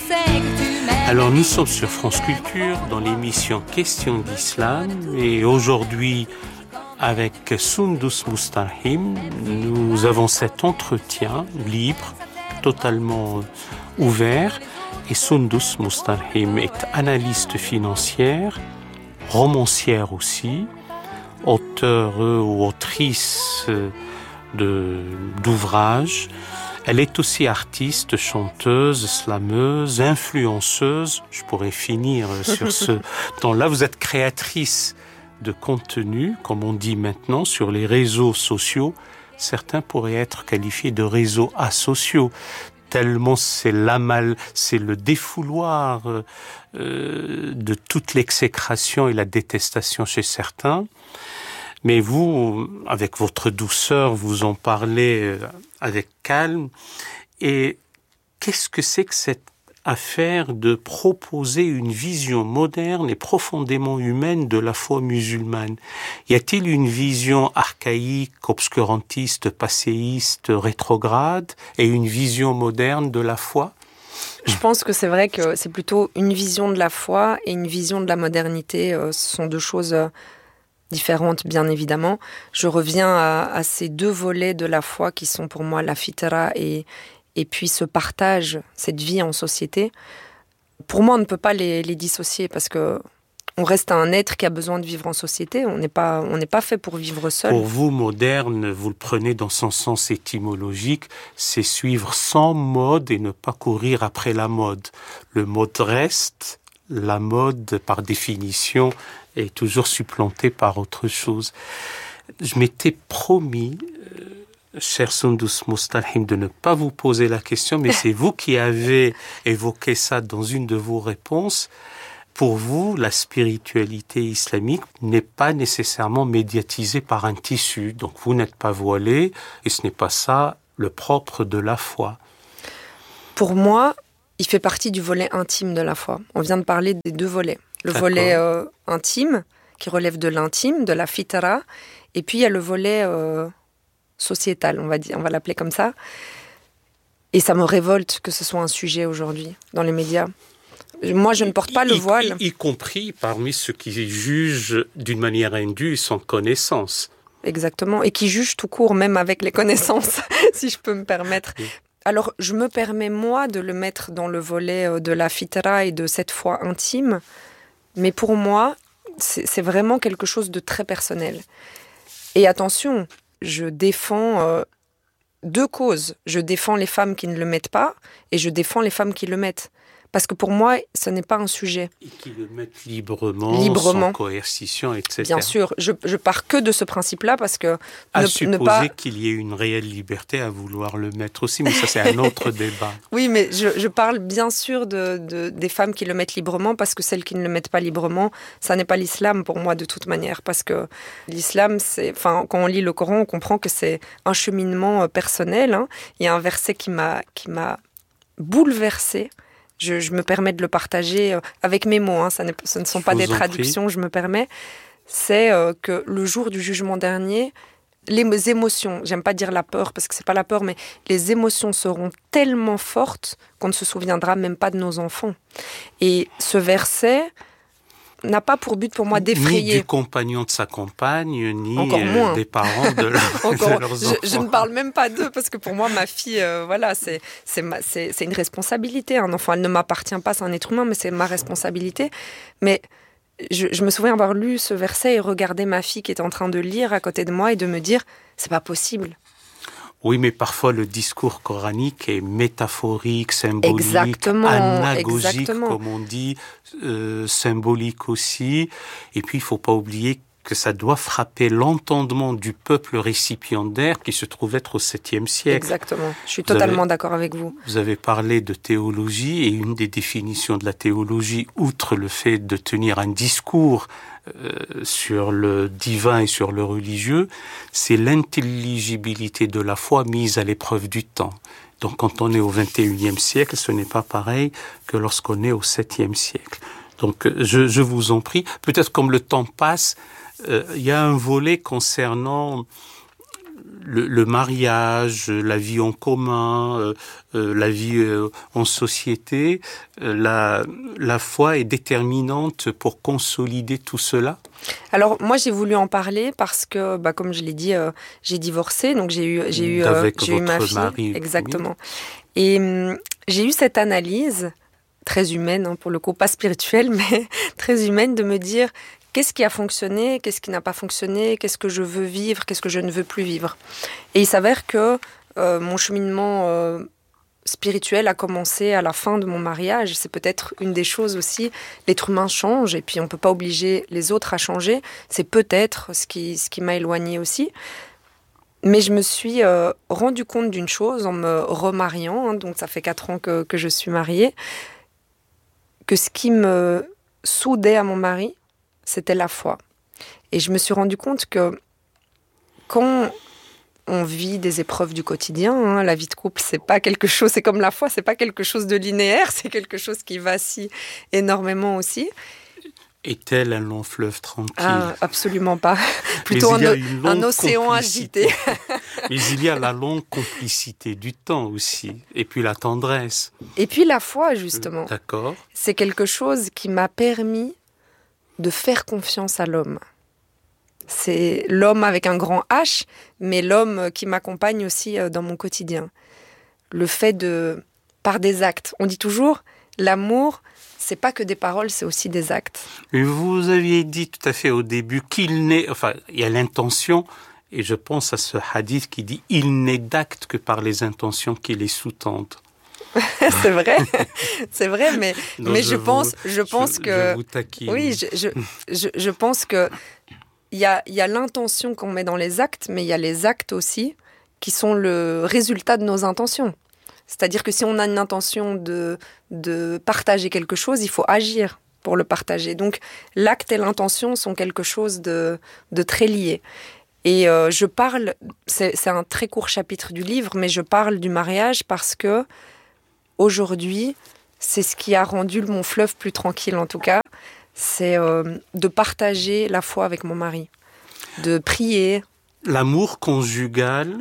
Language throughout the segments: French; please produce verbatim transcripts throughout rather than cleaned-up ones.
Alors nous sommes sur France Culture dans l'émission Questions d'Islam et aujourd'hui avec Sundus Mustarhim, nous avons cet entretien libre, totalement ouvert et Sundus Mustarhim est analyste financière, romancière aussi, auteure ou autrice de, d'ouvrages. Elle est aussi artiste, chanteuse, slameuse, influenceuse. Je pourrais finir sur ce temps-là. Vous êtes créatrice de contenu, comme on dit maintenant, sur les réseaux sociaux. Certains pourraient être qualifiés de réseaux asociaux, tellement c'est l'amal, c'est le défouloir euh, de toute l'exécration et la détestation chez certains. Mais vous, avec votre douceur, vous en parlez avec calme. Et qu'est-ce que c'est que cette affaire de proposer une vision moderne et profondément humaine de la foi musulmane? Y a-t-il une vision archaïque, obscurantiste, passéiste, rétrograde et une vision moderne de la foi? Je pense que c'est vrai que c'est plutôt une vision de la foi et une vision de la modernité. Ce sont deux choses différentes, bien évidemment. Je reviens à, à ces deux volets de la foi qui sont pour moi la fitra et, et puis ce partage, cette vie en société. Pour moi, on ne peut pas les, les dissocier parce que on reste un être qui a besoin de vivre en société. On n'est pas, on n'est pas fait pour vivre seul. Pour vous, moderne, vous le prenez dans son sens étymologique, c'est suivre sans mode et ne pas courir après la mode. Le mode reste, la mode, par définition, est toujours supplantée par autre chose. Je m'étais promis, euh, cher Sundus Mustarhim, de ne pas vous poser la question, mais c'est vous qui avez évoqué ça dans une de vos réponses. Pour vous, la spiritualité islamique n'est pas nécessairement médiatisée par un tissu, donc vous n'êtes pas voilé, et ce n'est pas ça le propre de la foi. Pour moi, il fait partie du volet intime de la foi. On vient de parler des deux volets. Le D'accord. volet euh, intime, qui relève de l'intime, de la fitra, et puis il y a le volet euh, sociétal, on va dire, on va l'appeler comme ça. Et ça me révolte que ce soit un sujet aujourd'hui dans les médias. Moi, je ne porte pas le y, voile. Y, y compris parmi ceux qui jugent d'une manière indue sans connaissance. Exactement, et qui jugent tout court, même avec les connaissances, si je peux me permettre. Oui. Alors, je me permets, moi, de le mettre dans le volet de la fitra et de cette foi intime, mais pour moi, c'est, c'est vraiment quelque chose de très personnel. Et attention, je défends euh, deux causes. Je défends les femmes qui ne le mettent pas, et je défends les femmes qui le mettent. Parce que pour moi, ce n'est pas un sujet. Et qui le mettent librement, librement. Sans coercition, et cetera. Bien sûr, je, je pars que de ce principe-là parce que... À ne, supposer ne pas... qu'il y ait une réelle liberté à vouloir le mettre aussi, mais ça c'est un autre débat. Oui, mais je, je parle bien sûr de, de, des femmes qui le mettent librement parce que celles qui ne le mettent pas librement, ça n'est pas l'islam pour moi de toute manière. Parce que l'islam, c'est, enfin, quand on lit le Coran, on comprend que c'est un cheminement personnel. Hein. Il y a un verset qui m'a, qui m'a bouleversée. Je, je me permets de le partager avec mes mots, hein, ça ne, ce ne sont je pas des traductions, prie. Je me permets. C'est euh, que le jour du jugement dernier, les émotions, j'aime pas dire la peur parce que c'est pas la peur, mais les émotions seront tellement fortes qu'on ne se souviendra même pas de nos enfants. Et ce verset n'a pas pour but pour moi d'effrayer. Ni du compagnon de sa compagne, ni euh, des parents de, leur, de leurs je, enfants. Je ne parle même pas d'eux, parce que pour moi, ma fille, euh, voilà, c'est, c'est, ma, c'est, c'est une responsabilité. Un enfant, elle ne m'appartient pas, c'est un être humain, mais c'est ma responsabilité. Mais je, je me souviens avoir lu ce verset et regardé ma fille qui était en train de lire à côté de moi et de me dire, c'est pas possible. Oui, mais parfois le discours coranique est métaphorique, symbolique, exactement, anagogique, exactement. comme on dit, euh, symbolique aussi. Et puis, il ne faut pas oublier que ça doit frapper l'entendement du peuple récipiendaire qui se trouve être au septième siècle. Exactement, je suis vous totalement avez, d'accord avec vous. Vous avez parlé de théologie et une des définitions de la théologie, outre le fait de tenir un discours euh, sur le divin et sur le religieux, c'est l'intelligibilité de la foi mise à l'épreuve du temps. Donc quand on est au vingt et unième siècle, ce n'est pas pareil que lorsqu'on est au septième siècle. Donc je, je vous en prie, peut-être comme le temps passe, il euh, y a un volet concernant le, le mariage, la vie en commun, euh, euh, la vie euh, en société, euh, la, la foi est déterminante pour consolider tout cela? Alors moi j'ai voulu en parler parce que, bah, comme je l'ai dit, euh, j'ai divorcé, donc j'ai eu, j'ai eu, euh, j'ai eu ma fille, mari, exactement. Oui. Et hum, j'ai eu cette analyse très humaine, hein, pour le coup, pas spirituelle, mais très humaine, de me dire qu'est-ce qui a fonctionné, qu'est-ce qui n'a pas fonctionné, qu'est-ce que je veux vivre, qu'est-ce que je ne veux plus vivre. Et il s'avère que euh, mon cheminement euh, spirituel a commencé à la fin de mon mariage. C'est peut-être une des choses aussi. L'être humain change et puis on ne peut pas obliger les autres à changer. C'est peut-être ce qui, ce qui m'a éloignée aussi. Mais je me suis euh, rendu compte d'une chose en me remariant, hein, donc ça fait quatre ans que, que je suis mariée, que ce qui me soudait à mon mari, c'était la foi. Et je me suis rendu compte que quand on vit des épreuves du quotidien, hein, la vie de couple, c'est pas quelque chose, c'est comme la foi, c'est pas quelque chose de linéaire, c'est quelque chose qui vacille énormément aussi. Est-elle un long fleuve tranquille? Ah, absolument pas. Plutôt un, un océan agité. Mais il y a la longue complicité du temps aussi, et puis la tendresse. Et puis la foi, justement. Euh, d'accord. C'est quelque chose qui m'a permis de faire confiance à l'homme. C'est l'homme avec un grand H, mais l'homme qui m'accompagne aussi dans mon quotidien. Le fait de, par des actes. On dit toujours, l'amour, c'est pas que des paroles, c'est aussi des actes. Mais vous aviez dit tout à fait au début qu'il n'est, enfin, il y a l'intention, et je pense à ce hadith qui dit, il n'est d'acte que par les intentions qui les sous-tendent. C'est vrai, c'est vrai, mais, Donc mais je, je vous, pense, je pense je, que, je vous taquine. Oui, je, je, je, je pense que il y a, il y a l'intention qu'on met dans les actes, mais il y a les actes aussi qui sont le résultat de nos intentions. C'est-à-dire que si on a une intention de, de partager quelque chose, il faut agir pour le partager. Donc l'acte et l'intention sont quelque chose de, de très lié. Et euh, je parle, c'est, c'est un très court chapitre du livre, mais je parle du mariage parce que aujourd'hui, c'est ce qui a rendu mon fleuve plus tranquille en tout cas, c'est euh, de partager la foi avec mon mari, de prier. L'amour conjugal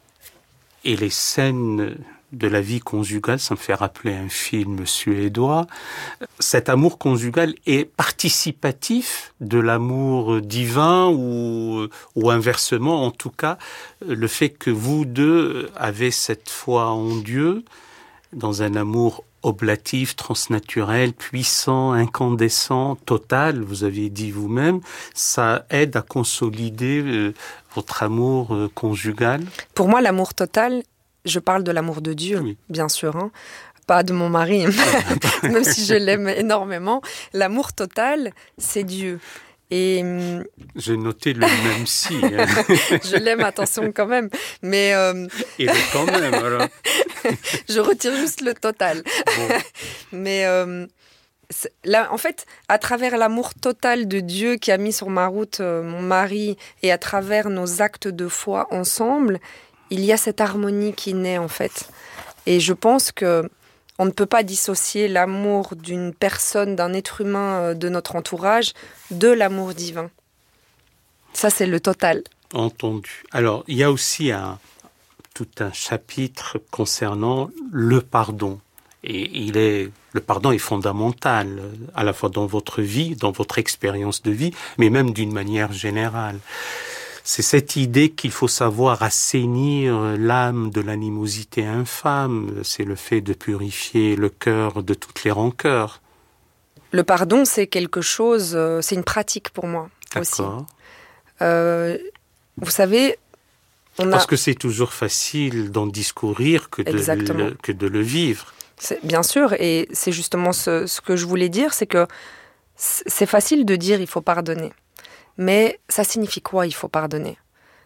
et les scènes de la vie conjugale, ça me fait rappeler un film suédois. Cet amour conjugal est participatif de l'amour divin ou, ou inversement, en tout cas, le fait que vous deux avez cette foi en Dieu dans un amour oblatif, transnaturel, puissant, incandescent, total, vous aviez dit vous-même, ça aide à consolider euh, votre amour euh, conjugal. Pour moi, l'amour total, je parle de l'amour de Dieu, oui. Bien sûr, hein. Pas de mon mari, même si je l'aime énormément. L'amour total, c'est Dieu. Et j'ai noté le même si. Hein. Je l'aime, attention quand même. Mais euh... Et le quand même, alors. Je retire juste le total. Bon. Mais euh, là, en fait, à travers l'amour total de Dieu qui a mis sur ma route euh, mon mari et à travers nos actes de foi ensemble, il y a cette harmonie qui naît en fait. Et je pense que on ne peut pas dissocier l'amour d'une personne, d'un être humain de notre entourage, de l'amour divin. Ça, c'est le total. Entendu. Alors, il y a aussi un, tout un chapitre concernant le pardon. Et il est, le pardon est fondamental, à la fois dans votre vie, dans votre expérience de vie, mais même d'une manière générale. C'est cette idée qu'il faut savoir assainir l'âme de l'animosité infâme. C'est le fait de purifier le cœur de toutes les rancœurs. Le pardon, c'est quelque chose, c'est une pratique pour moi. D'accord. Aussi. Euh, vous savez, on a... Parce que c'est toujours facile d'en discourir que de, le, que de le vivre. C'est, bien sûr, et c'est justement ce, ce que je voulais dire, c'est que c'est facile de dire il faut pardonner. Mais ça signifie quoi, il faut pardonner?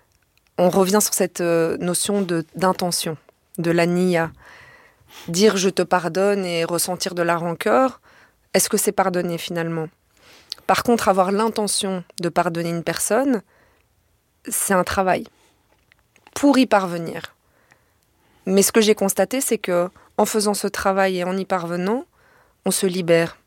On revient sur cette notion de, d'intention, de la niya. Dire je te pardonne et ressentir de la rancœur, est-ce que c'est pardonner finalement? Par contre, avoir l'intention de pardonner une personne, c'est un travail pour y parvenir. Mais ce que j'ai constaté, c'est que en faisant ce travail et en y parvenant, on se libère.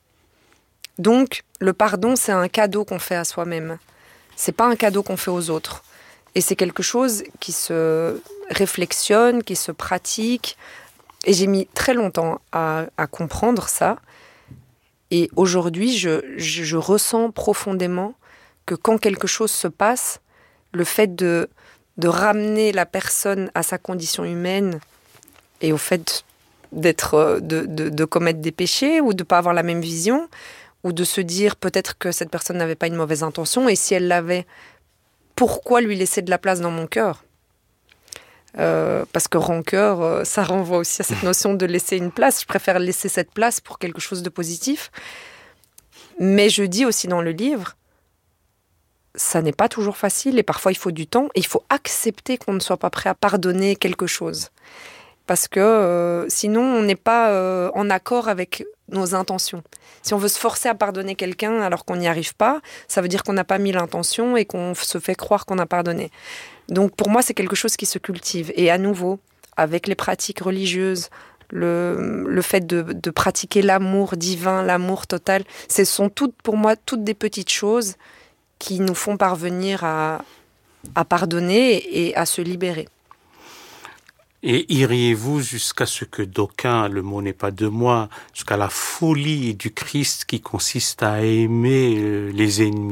Donc, le pardon, c'est un cadeau qu'on fait à soi-même. C'est pas un cadeau qu'on fait aux autres. Et c'est quelque chose qui se réflexionne, qui se pratique. Et j'ai mis très longtemps à, à comprendre ça. Et aujourd'hui, je, je, je ressens profondément que quand quelque chose se passe, le fait de, de ramener la personne à sa condition humaine et au fait d'être, de, de, de commettre des péchés ou de ne pas avoir la même vision, ou de se dire peut-être que cette personne n'avait pas une mauvaise intention, et si elle l'avait, pourquoi lui laisser de la place dans mon cœur ? Euh, parce que rancœur, euh, ça renvoie aussi à cette notion de laisser une place. Je préfère laisser cette place pour quelque chose de positif. Mais je dis aussi dans le livre, ça n'est pas toujours facile et parfois il faut du temps et il faut accepter qu'on ne soit pas prêt à pardonner quelque chose. Parce que euh, sinon, on n'est pas euh, en accord avec nos intentions. Si on veut se forcer à pardonner quelqu'un alors qu'on n'y arrive pas, ça veut dire qu'on n'a pas mis l'intention et qu'on se fait croire qu'on a pardonné. Donc pour moi, c'est quelque chose qui se cultive. Et à nouveau, avec les pratiques religieuses, le, le fait de, de pratiquer l'amour divin, l'amour total, ce sont toutes, pour moi, toutes des petites choses qui nous font parvenir à, à pardonner et à se libérer. Et iriez-vous jusqu'à ce que d'aucuns, le mot n'est pas de moi, jusqu'à la folie du Christ qui consiste à aimer les ennemis ?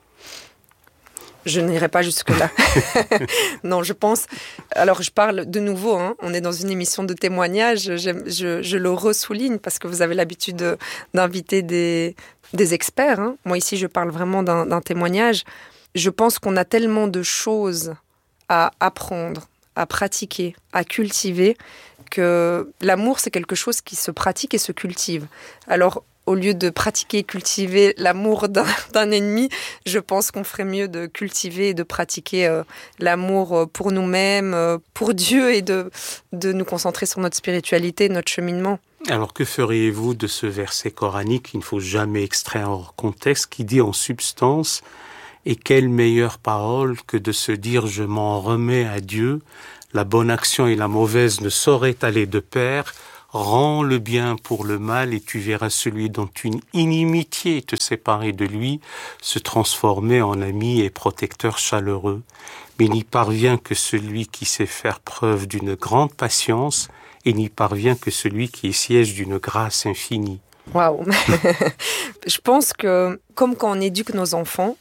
Je n'irai pas jusque-là. Non, je pense... Alors, je parle de nouveau, hein, on est dans une émission de témoignage, je, je, je le ressouligne parce que vous avez l'habitude de, d'inviter des, des experts. Hein. Moi, ici, je parle vraiment d'un, d'un témoignage. Je pense qu'on a tellement de choses à apprendre, à pratiquer, à cultiver, que l'amour, c'est quelque chose qui se pratique et se cultive. Alors, au lieu de pratiquer et cultiver l'amour d'un, d'un ennemi, je pense qu'on ferait mieux de cultiver et de pratiquer euh, l'amour pour nous-mêmes, euh, pour Dieu, et de, de nous concentrer sur notre spiritualité, notre cheminement. Alors, que feriez-vous de ce verset coranique qu'il ne faut jamais extraire hors contexte, qui dit en substance « Et quelle meilleure parole que de se dire « Je m'en remets à Dieu, la bonne action et la mauvaise ne sauraient aller de pair ». Rends le bien pour le mal et tu verras celui dont une inimitié te séparait de lui se transformer en ami et protecteur chaleureux. Mais n'y parvient que celui qui sait faire preuve d'une grande patience et n'y parvient que celui qui est siège d'une grâce infinie. Waouh. Je pense que, comme quand on éduque nos enfants,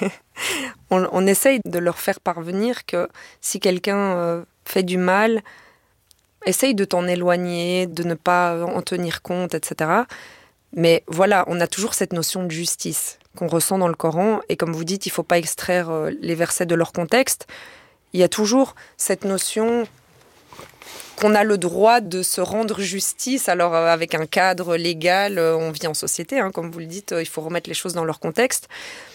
on, on essaye de leur faire parvenir que si quelqu'un euh, fait du mal, essaye de t'en éloigner, de ne pas en tenir compte, et cetera. Mais voilà, on a toujours cette notion de justice qu'on ressent dans le Coran. Et comme vous dites, il ne faut pas extraire les versets de leur contexte. Il y a toujours cette notion qu'on a le droit de se rendre justice. Alors, avec un cadre légal, on vit en société, hein, comme vous le dites, il faut remettre les choses dans leur contexte.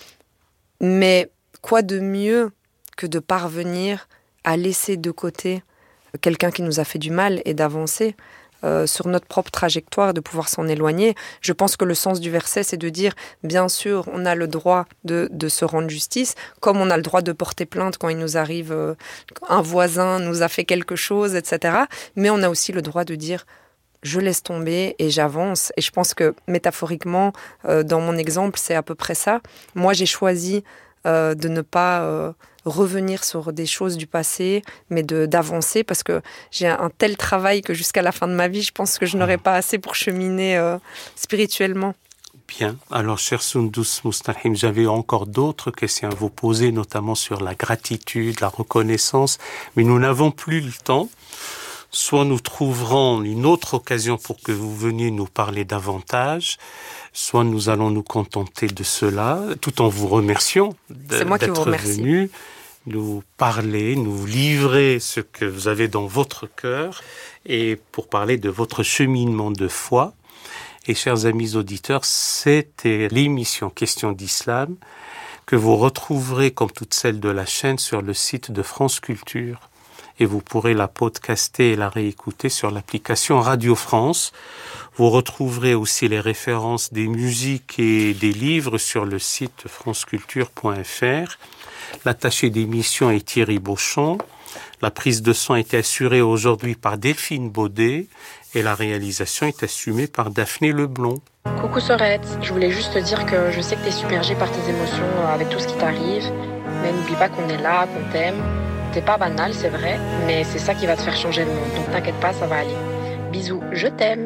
Mais quoi de mieux que de parvenir à laisser de côté quelqu'un qui nous a fait du mal et d'avancer euh, sur notre propre trajectoire, de pouvoir s'en éloigner. Je pense que le sens du verset, c'est de dire, bien sûr, on a le droit de, de se rendre justice, comme on a le droit de porter plainte quand il nous arrive, euh, un voisin nous a fait quelque chose, et cetera. Mais on a aussi le droit de dire, je laisse tomber et j'avance. Et je pense que, métaphoriquement, euh, dans mon exemple, c'est à peu près ça. Moi, j'ai choisi euh, de ne pas... Euh, revenir sur des choses du passé, mais de, d'avancer, parce que j'ai un tel travail que jusqu'à la fin de ma vie, je pense que je n'aurai pas assez pour cheminer euh, spirituellement. Bien. Alors, cher Soundous Moustarhim, j'avais encore d'autres questions à vous poser, notamment sur la gratitude, la reconnaissance, mais nous n'avons plus le temps. Soit nous trouverons une autre occasion pour que vous veniez nous parler davantage, soit nous allons nous contenter de cela, tout en vous remerciant de, C'est moi qui d'être vous remercie. venu nous parler, nous livrer ce que vous avez dans votre cœur et pour parler de votre cheminement de foi. Et chers amis auditeurs, c'était l'émission Questions d'Islam que vous retrouverez comme toutes celles de la chaîne sur le site de France Culture. Et vous pourrez la podcaster et la réécouter sur l'application Radio France. Vous retrouverez aussi les références des musiques et des livres sur le site franceculture point f r. L'attaché d'émission est Thierry Beauchamp. La prise de son a été assurée aujourd'hui par Delphine Baudet et la réalisation est assumée par Daphné Leblond. Coucou Sorette, je voulais juste te dire que je sais que t'es submergée par tes émotions avec tout ce qui t'arrive. Mais n'oublie pas qu'on est là, qu'on t'aime. T'es pas banal, c'est vrai, mais c'est ça qui va te faire changer le monde. Donc t'inquiète pas, ça va aller. Bisous, je t'aime.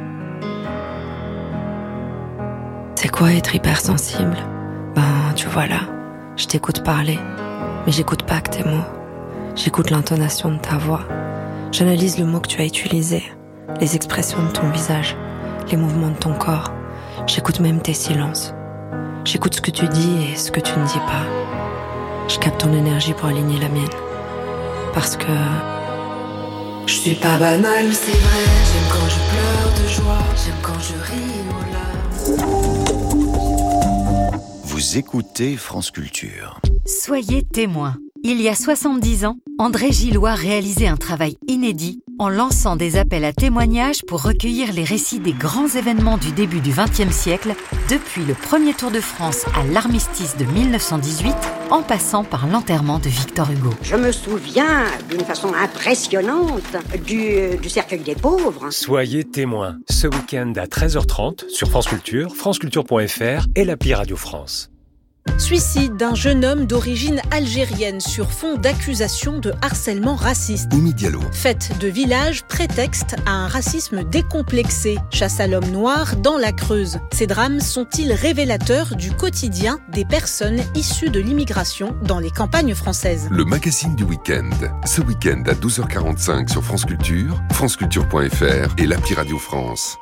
C'est quoi être hypersensible ? Ben, tu vois là, je t'écoute parler, mais j'écoute pas que tes mots. J'écoute l'intonation de ta voix. J'analyse le mot que tu as utilisé, les expressions de ton visage, les mouvements de ton corps. J'écoute même tes silences. J'écoute ce que tu dis et ce que tu ne dis pas. Je capte ton énergie pour aligner la mienne. Parce que je suis pas banale, c'est vrai. J'aime quand je pleure de joie. J'aime quand je ris aux larmes. Vous écoutez France Culture. Soyez témoins. Il y a soixante-dix ans, André Gillois réalisait un travail inédit en lançant des appels à témoignages pour recueillir les récits des grands événements du début du vingtième siècle, depuis le premier Tour de France à l'armistice de mille neuf cent dix-huit, en passant par l'enterrement de Victor Hugo. Je me souviens d'une façon impressionnante du, du cercueil des pauvres. Soyez témoins, ce week-end à treize heures trente sur France Culture, franceculture point f r et l'appli Radio France. Suicide d'un jeune homme d'origine algérienne sur fond d'accusation de harcèlement raciste. Oumi Diallo. Fête de village, prétexte à un racisme décomplexé. Chasse à l'homme noir dans la Creuse. Ces drames sont-ils révélateurs du quotidien des personnes issues de l'immigration dans les campagnes françaises ? Le magazine du week-end. Ce week-end à douze heures quarante-cinq sur France Culture, franceculture point f r et l'appli Radio France.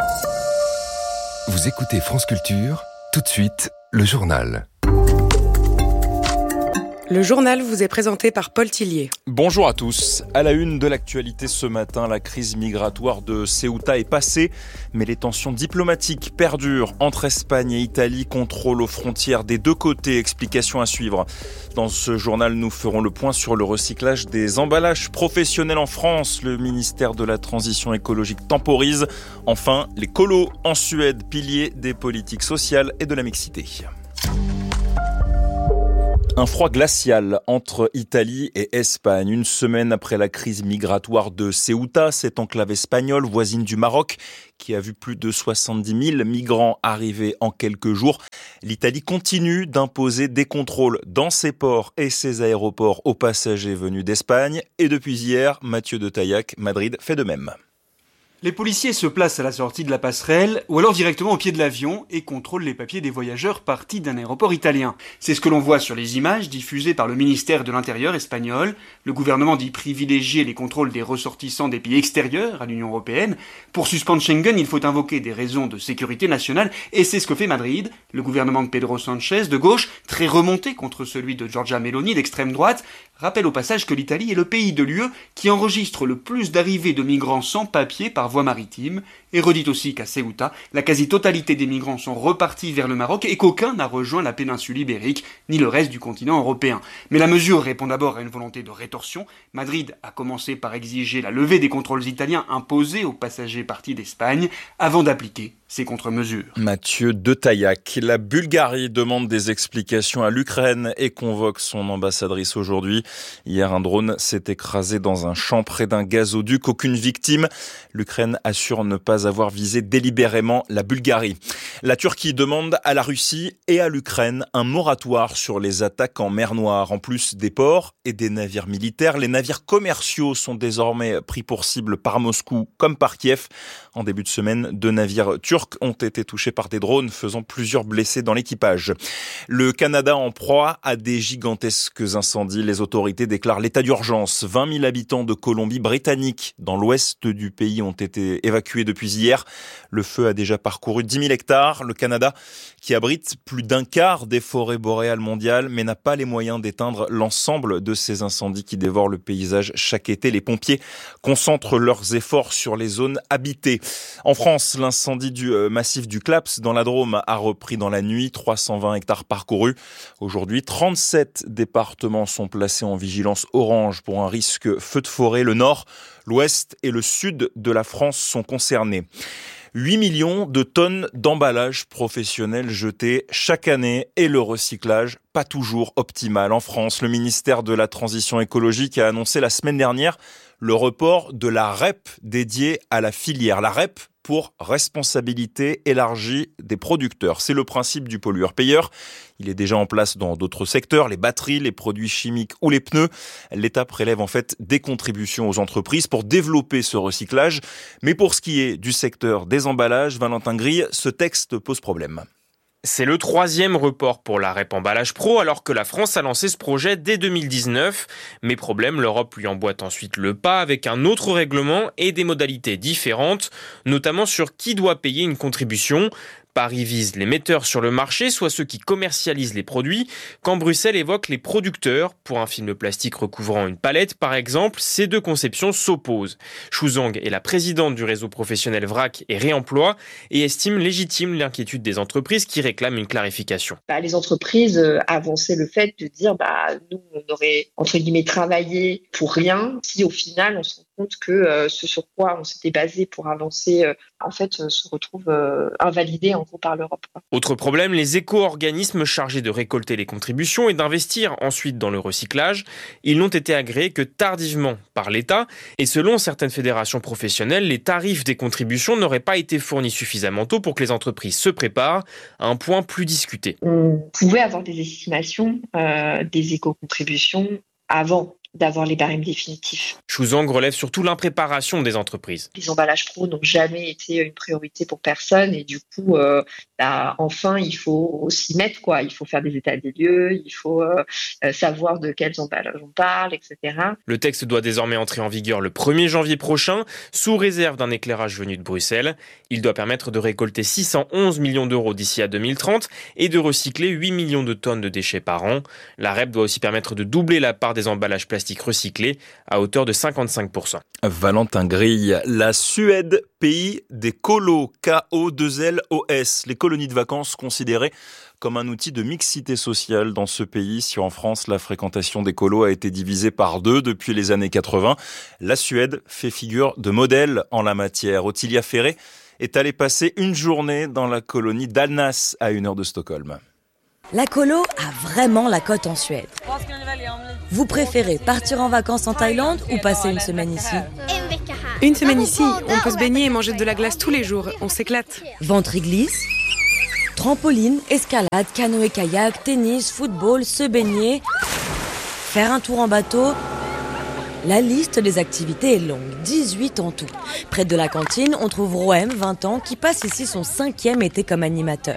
Vous écoutez France Culture, tout de suite, le journal. Le journal vous est présenté par Paul Tillier. Bonjour à tous. À la une de l'actualité ce matin, la crise migratoire de Ceuta est passée, mais les tensions diplomatiques perdurent entre Espagne et Italie, contrôle aux frontières des deux côtés, explications à suivre. Dans ce journal, nous ferons le point sur le recyclage des emballages professionnels en France. Le ministère de la Transition écologique temporise. Enfin, les colos en Suède, piliers des politiques sociales et de la mixité. Un froid glacial entre Italie et Espagne. Une semaine après la crise migratoire de Ceuta, cette enclave espagnole voisine du Maroc, qui a vu plus de soixante-dix mille migrants arriver en quelques jours, l'Italie continue d'imposer des contrôles dans ses ports et ses aéroports aux passagers venus d'Espagne. Et depuis hier, Mathieu de Taillac, Madrid fait de même. Les policiers se placent à la sortie de la passerelle ou alors directement au pied de l'avion et contrôlent les papiers des voyageurs partis d'un aéroport italien. C'est ce que l'on voit sur les images diffusées par le ministère de l'Intérieur espagnol. Le gouvernement dit privilégier les contrôles des ressortissants des pays extérieurs à l'Union européenne. Pour suspendre Schengen, il faut invoquer des raisons de sécurité nationale et c'est ce que fait Madrid. Le gouvernement de Pedro Sánchez, de gauche, très remonté contre celui de Giorgia Meloni, d'extrême droite, rappelle au passage que l'Italie est le pays de l'U E qui enregistre le plus d'arrivées de migrants sans papier par voie maritime, et redit aussi qu'à Ceuta, la quasi-totalité des migrants sont repartis vers le Maroc et qu'aucun n'a rejoint la péninsule ibérique, ni le reste du continent européen. Mais la mesure répond d'abord à une volonté de rétorsion. Madrid a commencé par exiger la levée des contrôles italiens imposés aux passagers partis d'Espagne, avant d'appliquer ces contre-mesures. Mathieu de Taillac. La Bulgarie demande des explications à l'Ukraine et convoque son ambassadrice aujourd'hui. Hier, un drone s'est écrasé dans un champ près d'un gazoduc. Aucune victime. L'Ukraine assure ne pas avoir visé délibérément la Bulgarie. La Turquie demande à la Russie et à l'Ukraine un moratoire sur les attaques en mer Noire. En plus des ports et des navires militaires, les navires commerciaux sont désormais pris pour cible par Moscou comme par Kiev. En début de semaine, deux navires turcs ont été touchés par des drones, faisant plusieurs blessés dans l'équipage. Le Canada en proie à des gigantesques incendies. Les autorités déclarent l'état d'urgence. vingt mille habitants de Colombie-Britannique, dans l'ouest du pays, ont été évacués depuis hier. Le feu a déjà parcouru dix mille hectares. Le Canada, qui abrite plus d'un quart des forêts boréales mondiales, mais n'a pas les moyens d'éteindre l'ensemble de ces incendies qui dévorent le paysage chaque été. Les pompiers concentrent leurs efforts sur les zones habitées. En France, l'incendie du massif du Claps dans la Drôme a repris dans la nuit. trois cent vingt hectares parcourus. Aujourd'hui, trente-sept départements sont placés en vigilance orange pour un risque feu de forêt. Le nord, l'ouest et le sud de la France sont concernés. huit millions de tonnes d'emballages professionnels jetés chaque année et le recyclage pas toujours optimal en France. Le ministère de la Transition écologique a annoncé la semaine dernière le report de la R E P dédiée à la filière. La R E P, pour responsabilité élargie des producteurs. C'est le principe du pollueur-payeur. Il est déjà en place dans d'autres secteurs, les batteries, les produits chimiques ou les pneus. L'État prélève en fait des contributions aux entreprises pour développer ce recyclage. Mais pour ce qui est du secteur des emballages, Valentin Grille, ce texte pose problème. C'est le troisième report pour la R E P Emballage Pro, alors que la France a lancé ce projet dès deux mille dix-neuf. Mais problème, l'Europe lui emboîte ensuite le pas avec un autre règlement et des modalités différentes, notamment sur qui doit payer une contribution. Paris vise les metteurs sur le marché, soit ceux qui commercialisent les produits, quand Bruxelles évoque les producteurs. Pour un film plastique recouvrant une palette, par exemple, ces deux conceptions s'opposent. Xu Zhang est la présidente du réseau professionnel Vrac et Réemploi et estime légitime l'inquiétude des entreprises qui réclament une clarification. Bah, les entreprises euh, avançaient le fait de dire bah, nous, on aurait, entre guillemets, travaillé pour rien si au final, on se rend compte que euh, ce sur quoi on s'était basé pour avancer, euh, en fait, euh, se retrouve euh, invalidé en gros par l'Europe. Autre problème, les éco-organismes chargés de récolter les contributions et d'investir ensuite dans le recyclage, ils n'ont été agréés que tardivement par l'État. Et selon certaines fédérations professionnelles, les tarifs des contributions n'auraient pas été fournis suffisamment tôt pour que les entreprises se préparent à un point plus discuté. On pouvait avoir des estimations euh, des éco-contributions avant d'avoir les barèmes définitifs. Xu Zhang relève surtout l'impréparation des entreprises. Les emballages pro n'ont jamais été une priorité pour personne et du coup, euh, là, enfin, il faut s'y mettre, quoi. Il faut faire des états des lieux, il faut euh, savoir de quels emballages on parle, et cetera. Le texte doit désormais entrer en vigueur le premier janvier prochain, sous réserve d'un éclairage venu de Bruxelles. Il doit permettre de récolter six cent onze millions d'euros d'ici à deux mille trente et de recycler huit millions de tonnes de déchets par an. La R E P doit aussi permettre de doubler la part des emballages plastiques recyclés à hauteur de cinquante-cinq pour cent. Valentin Grille, la Suède, pays des colos, K O deux L O S, les colonies de vacances considérées comme un outil de mixité sociale dans ce pays. Si en France, la fréquentation des colos a été divisée par deux depuis les années quatre-vingts, la Suède fait figure de modèle en la matière. Ottilia Ferré est allée passer une journée dans la colonie d'Alnäs à une heure de Stockholm. La colo a vraiment la cote en Suède. Vous préférez partir en vacances en Thaïlande ou passer une semaine ici ? Une semaine ici, on peut se baigner et manger de la glace tous les jours, on s'éclate. Ventre glisse, trampoline, escalade, canoë-kayak, tennis, football, se baigner, faire un tour en bateau. La liste des activités est longue, dix-huit en tout. Près de la cantine, on trouve Roem, vingt ans, qui passe ici son cinquième été comme animateur.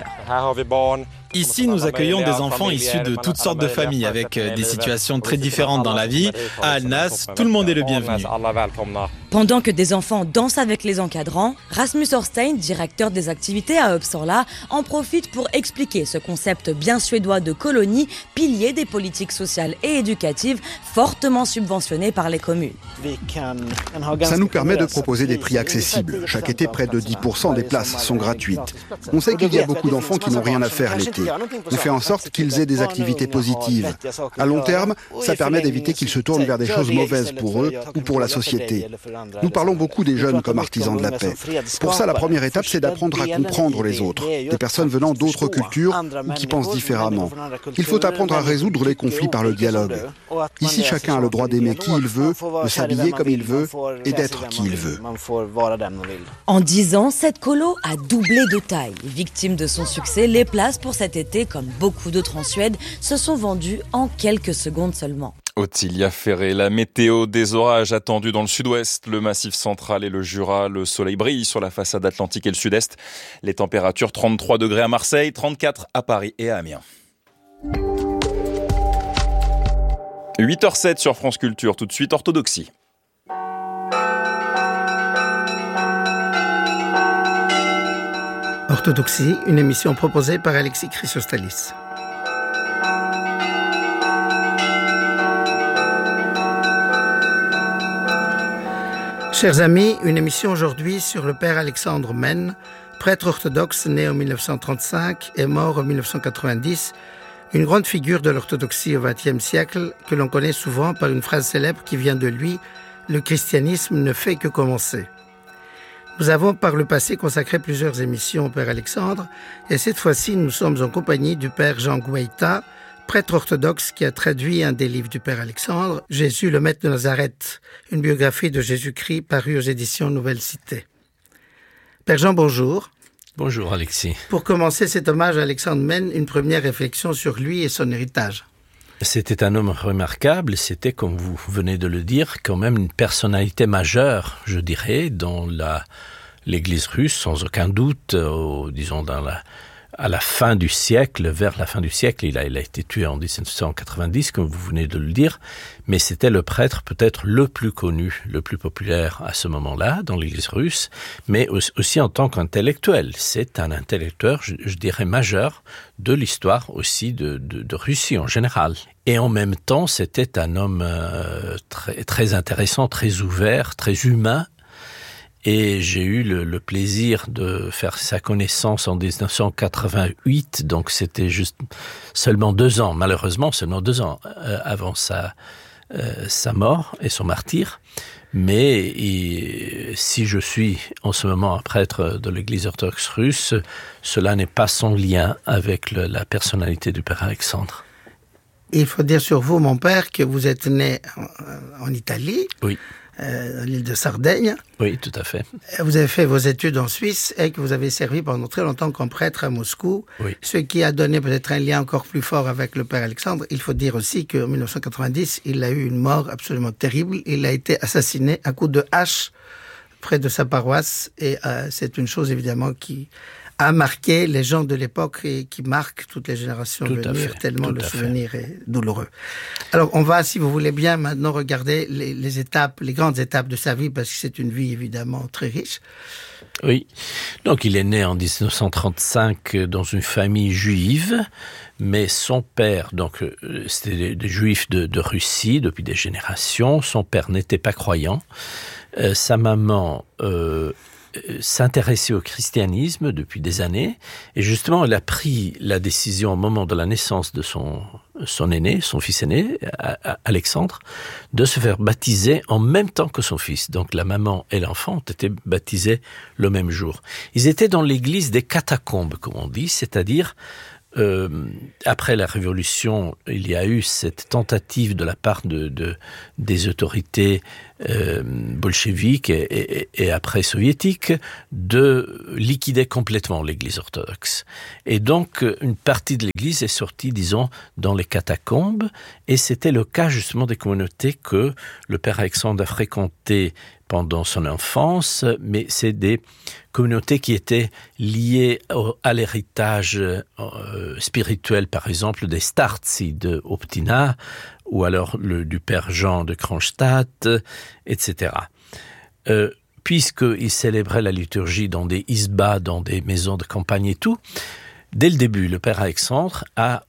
Ici, nous accueillons des enfants issus de toutes sortes de familles, avec des situations très différentes dans la vie. À Alnäs, tout le monde est le bienvenu. Pendant que des enfants dansent avec les encadrants, Rasmus Horstein, directeur des activités à Uppsala, en profite pour expliquer ce concept bien suédois de colonie, pilier des politiques sociales et éducatives, fortement subventionné par les communes. Ça nous permet de proposer des prix accessibles. Chaque été, près de dix pour cent des places sont gratuites. On sait qu'il y a beaucoup d'enfants qui n'ont rien à faire l'été. On fait en sorte qu'ils aient des activités positives. À long terme, ça permet d'éviter qu'ils se tournent vers des choses mauvaises pour eux ou pour la société. Nous parlons beaucoup des jeunes comme artisans de la paix. Pour ça, la première étape, c'est d'apprendre à comprendre les autres, des personnes venant d'autres cultures ou qui pensent différemment. Il faut apprendre à résoudre les conflits par le dialogue. Ici, chacun a le droit d'aimer qui il veut, de s'habiller comme il veut et d'être qui il veut. En dix ans, cette colo a doublé de taille. Victime de son succès, les places pour cet été, comme beaucoup d'autres en Suède, se sont vendues en quelques secondes seulement. Ottilia Ferré, la météo, des orages attendus dans le sud-ouest, le massif central et le Jura. Le soleil brille sur la façade atlantique et le sud-est. Les températures trente-trois degrés à Marseille, trente-quatre à Paris et à Amiens. huit heures zéro sept sur France Culture, tout de suite orthodoxie. Orthodoxie, une émission proposée par Alexis Chrysostalis. Chers amis, une émission aujourd'hui sur le père Alexandre Menne, prêtre orthodoxe né en dix-neuf cent trente-cinq et mort en dix-neuf cent quatre-vingt-dix, une grande figure de l'orthodoxie au vingtième siècle que l'on connaît souvent par une phrase célèbre qui vient de lui « Le christianisme ne fait que commencer ». Nous avons par le passé consacré plusieurs émissions au père Alexandre et cette fois-ci nous sommes en compagnie du père Jean Gouaïta, prêtre orthodoxe qui a traduit un des livres du père Alexandre, Jésus le maître de Nazareth, une biographie de Jésus-Christ parue aux éditions Nouvelle Cité. Père Jean, bonjour. Bonjour Alexis. Pour commencer cet hommage à Alexandre Mène, une première réflexion sur lui et son héritage. C'était un homme remarquable, c'était, comme vous venez de le dire, quand même une personnalité majeure, je dirais, dans la, l'Église russe, sans aucun doute, au, disons, dans la, à la fin du siècle, vers la fin du siècle, il a, il a été tué en dix-neuf cent quatre-vingt-dix, comme vous venez de le dire, mais c'était le prêtre peut-être le plus connu, le plus populaire à ce moment-là, dans l'Église russe, mais aussi en tant qu'intellectuel. C'est un intellectuel, je, je dirais, majeur de l'histoire aussi de, de, de Russie en général. Et en même temps, c'était un homme euh, très, très intéressant, très ouvert, très humain. Et j'ai eu le, le plaisir de faire sa connaissance en dix-neuf cent quatre-vingt-huit, donc c'était juste seulement deux ans, malheureusement seulement deux ans euh, avant sa, euh, sa mort et son martyre. Mais et, si je suis en ce moment un prêtre de l'Église orthodoxe russe, cela n'est pas sans lien avec le, la personnalité du Père Alexandre. Il faut dire sur vous, mon père, que vous êtes né en, en Italie. Oui. Euh, l'île de Sardaigne. Oui, tout à fait. Vous avez fait vos études en Suisse et que vous avez servi pendant très longtemps comme prêtre à Moscou, oui. Ce qui a donné peut-être un lien encore plus fort avec le Père Alexandre. Il faut dire aussi qu'en dix-neuf cent quatre-vingt-dix, il a eu une mort absolument terrible. Il a été assassiné à coups de hache près de sa paroisse et euh, c'est une chose évidemment qui a marqué les gens de l'époque et qui marque toutes les générations tout à venir, fait, tellement le souvenir fait. est douloureux. Alors, on va, si vous voulez bien, maintenant regarder les, les étapes, les grandes étapes de sa vie, parce que c'est une vie évidemment très riche. Oui. Donc, il est né en dix-neuf cent trente-cinq dans une famille juive, mais son père, donc, c'était des, des juifs de, de Russie depuis des générations. Son père n'était pas croyant. Euh, sa maman, euh, s'intéressait au christianisme depuis des années et justement elle a pris la décision au moment de la naissance de son, son aîné, son fils aîné, Alexandre, de se faire baptiser en même temps que son fils. Donc la maman et l'enfant ont été baptisés le même jour. Ils étaient dans l'église des catacombes, comme on dit, c'est-à-dire Euh, après la Révolution, il y a eu cette tentative de la part de, de, des autorités euh, bolcheviques et, et, et après soviétiques de liquider complètement l'Église orthodoxe. Et donc, une partie de l'Église est sortie, disons, dans les catacombes, et c'était le cas justement des communautés que le Père Alexandre a fréquentées pendant son enfance, mais c'est des communautés qui étaient liées au, à l'héritage euh, spirituel, par exemple, des Startsi de Optina, ou alors le, du Père Jean de Kronstadt, et cetera. Euh, puisqu'ils célébraient la liturgie dans des isbas, dans des maisons de campagne et tout, dès le début, le Père Alexandre a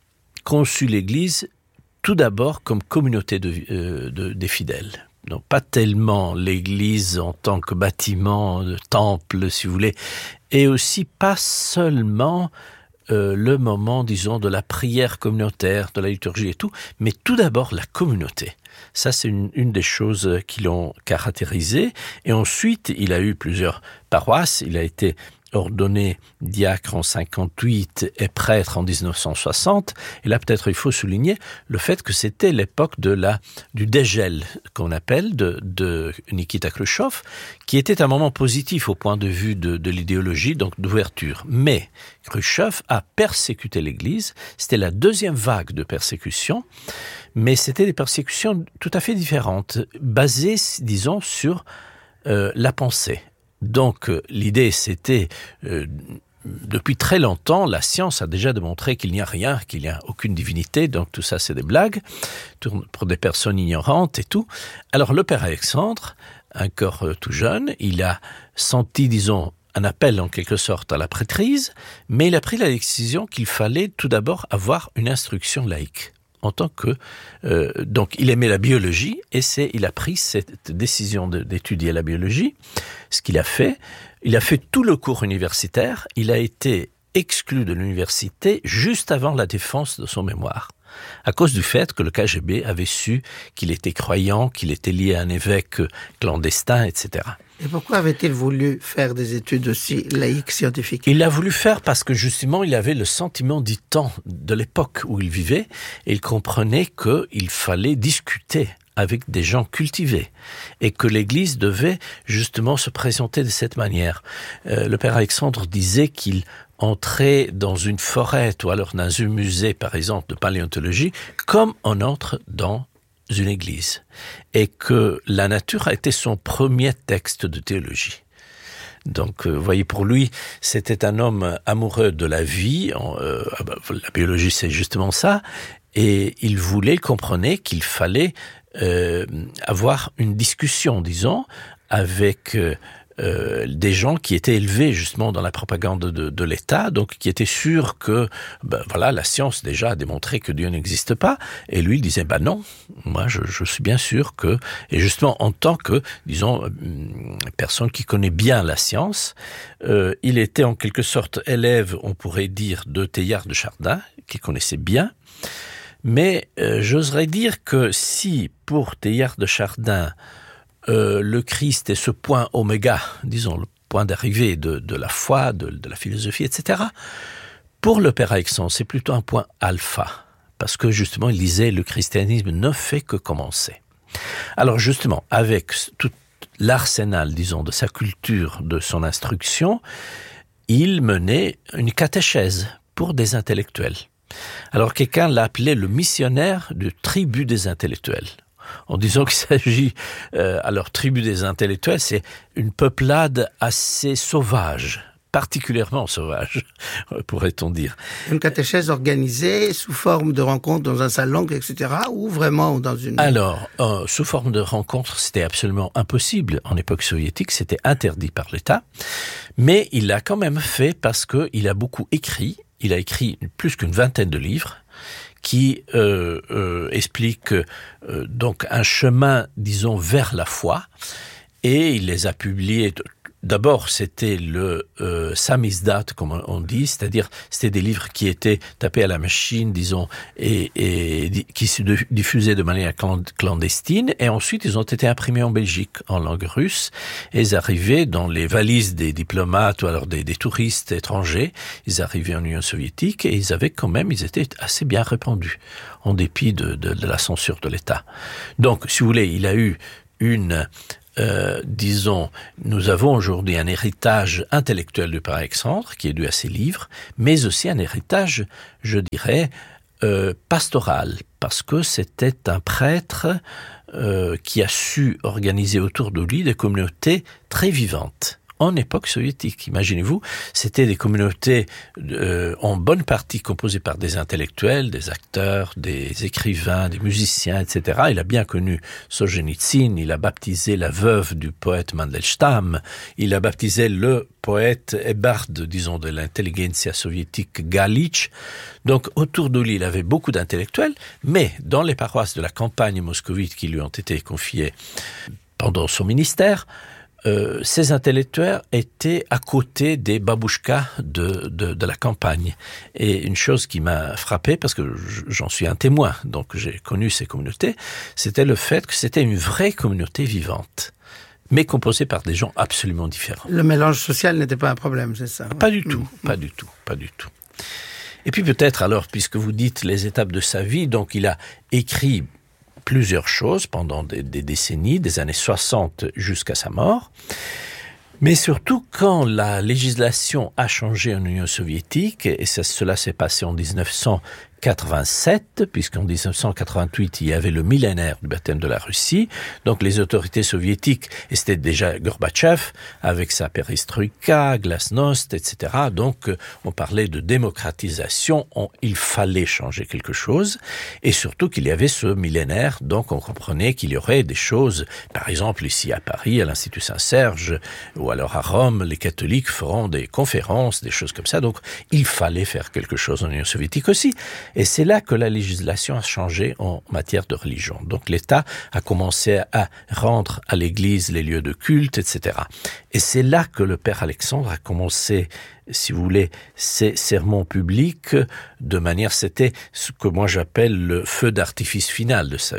conçu l'Église tout d'abord comme communauté de, euh, de, des fidèles. Donc pas tellement l'Église en tant que bâtiment, de temple, si vous voulez, et aussi pas seulement euh, le moment, disons, de la prière communautaire, de la liturgie et tout, mais tout d'abord la communauté. Ça, c'est une, une des choses qui l'ont caractérisé. Et ensuite, il a eu plusieurs paroisses. Il a été ordonné diacre en cinquante-huit et prêtre en dix-neuf cent soixante. Et là, peut-être, il faut souligner le fait que c'était l'époque de la, du dégel, qu'on appelle, de, de Nikita Khrouchtchev, qui était un moment positif au point de vue de, de l'idéologie, donc d'ouverture. Mais Khrouchtchev a persécuté l'Église. C'était la deuxième vague de persécution, mais c'était des persécutions tout à fait différentes, basées, disons, sur euh, la pensée. Donc, euh, l'idée, c'était, euh, depuis très longtemps, la science a déjà démontré qu'il n'y a rien, qu'il n'y a aucune divinité, donc tout ça, c'est des blagues, pour des personnes ignorantes et tout. Alors, le Père Alexandre, encore euh, tout jeune, il a senti, disons, un appel en quelque sorte à la prêtrise, mais il a pris la décision qu'il fallait tout d'abord avoir une instruction laïque. En tant que euh, donc il aimait la biologie et c'est il a pris cette décision de, d'étudier la biologie. Ce qu'il a fait, il a fait tout le cours universitaire. Il a été exclu de l'université juste avant la défense de son mémoire, à cause du fait que le K G B avait su qu'il était croyant, qu'il était lié à un évêque clandestin, et cetera. Et pourquoi avait-il voulu faire des études aussi laïques, scientifiques ? Il l'a voulu faire parce que justement, il avait le sentiment du temps, de l'époque où il vivait, et il comprenait qu'il fallait discuter avec des gens cultivés et que l'Église devait justement se présenter de cette manière. Euh, le père Alexandre disait qu'il entrait dans une forêt ou alors dans un musée, par exemple, de paléontologie, comme on entre dans une église. Et que la nature a été son premier texte de théologie. Donc, vous euh, voyez, pour lui, c'était un homme amoureux de la vie. Euh, la biologie, c'est justement ça. Et il voulait, il comprenait qu'il fallait euh, avoir une discussion, disons, avec euh, euh, des gens qui étaient élevés justement dans la propagande de, de l'État, donc qui étaient sûrs que, ben voilà, la science déjà a démontré que Dieu n'existe pas. Et lui, il disait, ben non, moi, je, je suis bien sûr que, et justement en tant que, disons, personne qui connaît bien la science, euh, il était en quelque sorte élève, on pourrait dire, de Teilhard de Chardin, qu'il connaissait bien. Mais euh, j'oserais dire que si, pour Teilhard de Chardin, euh, le Christ est ce point oméga, disons, le point d'arrivée de, de la foi, de, de la philosophie, et cetera, pour le père Alexandre, c'est plutôt un point alpha, parce que justement, il disait, le christianisme ne fait que commencer. Alors justement, avec tout l'arsenal, disons, de sa culture, de son instruction, il menait une catéchèse pour des intellectuels. Alors quelqu'un l'a appelé le missionnaire du tribu des intellectuels. En disant qu'il s'agit, euh, alors tribu des intellectuels, c'est une peuplade assez sauvage, particulièrement sauvage, pourrait-on dire. Une catéchèse organisée sous forme de rencontre dans un salon, et cetera, ou vraiment dans une... Alors, euh, sous forme de rencontre, c'était absolument impossible. En époque soviétique, c'était interdit par l'État. Mais il l'a quand même fait parce qu'il a beaucoup écrit. Il a écrit plus qu'une vingtaine de livres qui euh, euh, expliquent euh, donc un chemin, disons, vers la foi. Et il les a publiés. D'abord, c'était le euh, samizdat, comme on dit, c'est-à-dire c'était des livres qui étaient tapés à la machine, disons, et, et qui se diffusaient de manière clandestine. Et ensuite, ils ont été imprimés en Belgique, en langue russe, et ils arrivaient dans les valises des diplomates ou alors des, des touristes étrangers. Ils arrivaient en Union soviétique et ils avaient quand même, ils étaient assez bien répandus, en dépit de, de, de la censure de l'État. Donc, si vous voulez, il a eu une... Euh, disons, nous avons aujourd'hui un héritage intellectuel du père Alexandre qui est dû à ses livres, mais aussi un héritage, je dirais, euh, pastoral, parce que c'était un prêtre euh, qui a su organiser autour de lui des communautés très vivantes. En époque soviétique, imaginez-vous, c'était des communautés euh, en bonne partie composées par des intellectuels, des acteurs, des écrivains, des musiciens, et cetera. Il a bien connu Solzhenitsyn, il a baptisé la veuve du poète Mandelstam, il a baptisé le poète ébarde, disons, de l'intelligentsia soviétique Galitch. Donc, autour de lui, il avait beaucoup d'intellectuels, mais dans les paroisses de la campagne moscovite qui lui ont été confiées pendant son ministère, Euh, ces intellectuels étaient à côté des babouchkas de, de, de la campagne. Et une chose qui m'a frappé, parce que j'en suis un témoin, donc j'ai connu ces communautés, c'était le fait que c'était une vraie communauté vivante, mais composée par des gens absolument différents. Le mélange social n'était pas un problème, c'est ça? Pas du tout, mmh. pas du tout, pas du tout. Et puis peut-être alors, puisque vous dites les étapes de sa vie, donc il a écrit plusieurs choses pendant des, des décennies, des années soixante jusqu'à sa mort. Mais surtout, quand la législation a changé en Union soviétique, et ça, cela s'est passé en dix-neuf cent quatre-vingt-sept, puisqu'en dix-neuf cent quatre-vingt-huit, il y avait le millénaire du baptême de la Russie. Donc les autorités soviétiques, et c'était déjà Gorbatchev, avec sa perestroïka, glasnost, et cetera. Donc on parlait de démocratisation, on, il fallait changer quelque chose, et surtout qu'il y avait ce millénaire, donc on comprenait qu'il y aurait des choses, par exemple ici à Paris, à l'Institut Saint-Serge, ou alors à Rome, les catholiques feront des conférences, des choses comme ça. Donc il fallait faire quelque chose en Union soviétique aussi. Et c'est là que la législation a changé en matière de religion. Donc l'État a commencé à rendre à l'Église les lieux de culte, et cetera. Et c'est là que le père Alexandre a commencé, si vous voulez, ses sermons publics de manière, c'était ce que moi j'appelle le feu d'artifice final de sa vie.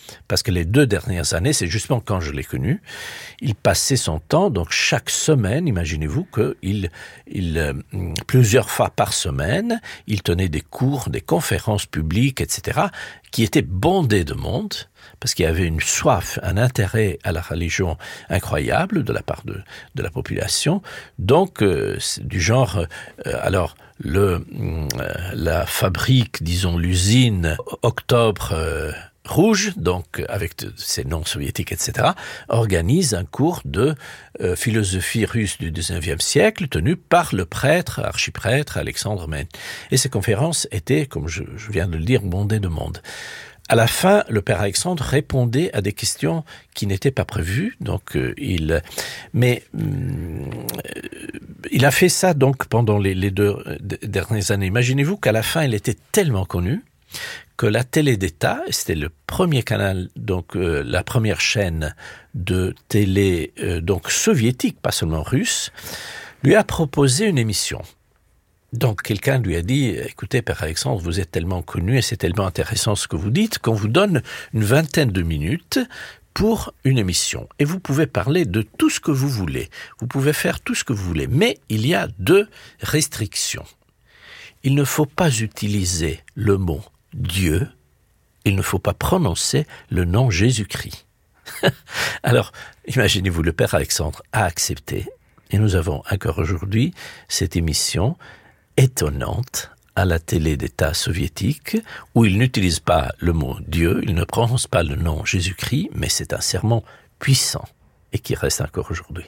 parce que les deux dernières années, c'est justement quand je l'ai connu, il passait son temps, donc chaque semaine, imaginez-vous qu'il, il, euh, plusieurs fois par semaine, il tenait des cours, des conférences publiques, et cetera, qui étaient bondées de monde, parce qu'il y avait une soif, un intérêt à la religion incroyable de la part de, de la population. Donc, euh, du genre, euh, alors, le, euh, la fabrique, disons l'usine Octobre euh, Rouge, donc avec ses noms soviétiques, et cetera, organise un cours de euh, philosophie russe du dix-neuvième siècle tenu par le prêtre, archiprêtre Alexandre Menn. Et ces conférences étaient, comme je, je viens de le dire, bondées de monde. À la fin, le père Alexandre répondait à des questions qui n'étaient pas prévues, donc euh, il, mais euh, il a fait ça donc pendant les, les deux dernières années. Imaginez-vous qu'à la fin, il était tellement connu que la télé d'État, c'était le premier canal, donc euh, la première chaîne de télé euh, donc soviétique, pas seulement russe, lui a proposé une émission. Donc quelqu'un lui a dit, écoutez Père Alexandre, vous êtes tellement connu et c'est tellement intéressant ce que vous dites qu'on vous donne une vingtaine de minutes pour une émission. Et vous pouvez parler de tout ce que vous voulez. Vous pouvez faire tout ce que vous voulez. Mais il y a deux restrictions. Il ne faut pas utiliser le mot Dieu. Il ne faut pas prononcer le nom Jésus-Christ. Alors, imaginez-vous, le Père Alexandre a accepté. Et nous avons encore aujourd'hui cette émission étonnante à la télé d'État soviétique, où il n'utilise pas le mot Dieu, il ne prononce pas le nom Jésus-Christ, mais c'est un sermon puissant et qui reste encore aujourd'hui.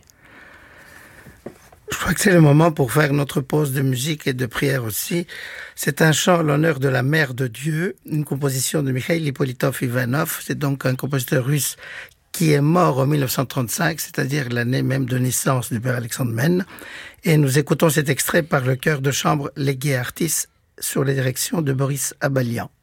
Je crois que c'est le moment pour faire notre pause de musique et de prière aussi. C'est un chant à l'honneur de la Mère de Dieu, une composition de Mikhail Hippolytov Ivanov. C'est donc un compositeur russe qui est mort en mille neuf cent trente-cinq, c'est-à-dire l'année même de naissance du père Alexandre Menn. Et nous écoutons cet extrait par le chœur de chambre Légué Artis sous la direction de Boris Abalian.